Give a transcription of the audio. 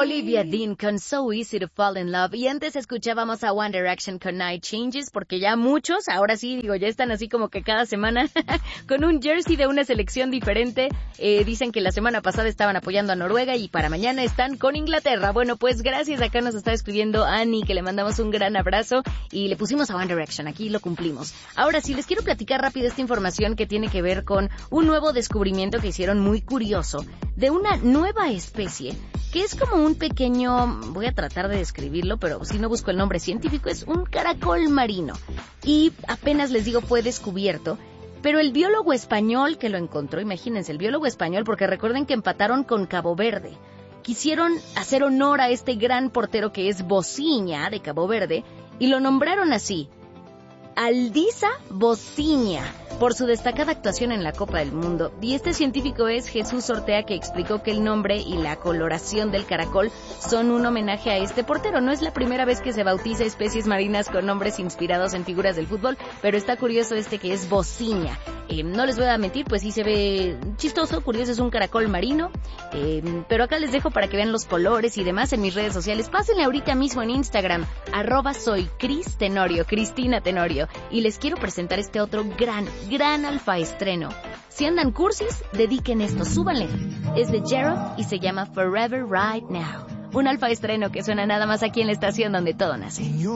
Olivia Dean con So Easy to Fall in Love. Y antes escuchábamos a One Direction con Night Changes, porque ya muchos, ahora sí, ya están así como que cada semana con un jersey de una selección diferente. Dicen que la semana pasada estaban apoyando a Noruega y para mañana están con Inglaterra. Bueno, pues gracias. Acá nos está escribiendo Annie, que le mandamos un gran abrazo y le pusimos a One Direction. Aquí lo cumplimos. Ahora sí, les quiero platicar rápido esta información que tiene que ver con un nuevo descubrimiento que hicieron muy curioso de una nueva especie que es como un pequeño, voy a tratar de describirlo, pero si no busco el nombre científico, es un caracol marino. Y apenas les digo, fue descubierto, pero el biólogo español que lo encontró, imagínense, el biólogo español, porque recuerden que empataron con Cabo Verde. Quisieron hacer honor a este gran portero que es Bociña, de Cabo Verde, y lo nombraron así, Aldisa Bociña, por su destacada actuación en la Copa del Mundo. Y este científico es Jesús Ortea, que explicó que el nombre y la coloración del caracol son un homenaje a este portero. No es la primera vez que se bautiza especies marinas con nombres inspirados en figuras del fútbol, pero está curioso este que es Bociña. No les voy a mentir, pues sí se ve chistoso, curioso, es un caracol marino, pero acá les dejo para que vean los colores y demás en mis redes sociales. Pásenle ahorita mismo en Instagram, @soycristenorio, Cristina Tenorio, y les quiero presentar este otro gran alfa estreno. Si andan cursis, dediquen esto, súbanle. Es de Gerald y se llama Forever Right Now. Un alfa estreno que suena nada más aquí en la estación donde todo nace.